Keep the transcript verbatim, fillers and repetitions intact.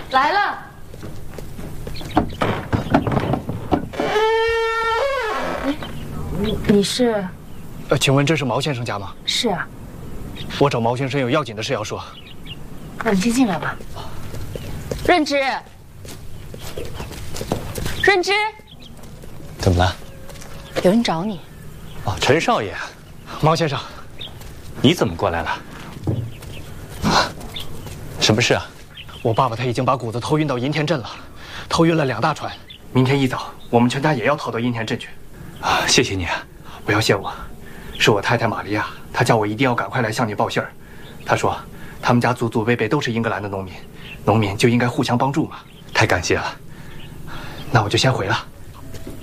来了。你是？ 呃，请问这是毛先生家吗？ 是啊。 我找毛先生有要紧的事要说。 那你先进来吧。润之，润之， 怎么了？ 有人找你。 哦，陈少爷， 毛先生， 你怎么过来了？啊，什么事啊？ 我爸爸他已经把谷子偷运到银田镇了，偷运了两大船。明天一早，我们全家也要逃到银田镇去。 啊，谢谢你啊！ 不要谢我，是我太太玛利亚，她叫我一定要赶快来向你报信儿。她说，他们家祖祖辈辈都是英格兰的农民，农民就应该互相帮助嘛。 太感谢了。 那我就先回了。